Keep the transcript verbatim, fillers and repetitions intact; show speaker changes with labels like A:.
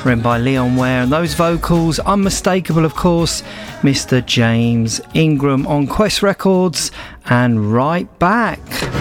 A: written by Leon Ware, and those vocals, unmistakable of course, Mister James Ingram on Quest Records. And Right Back.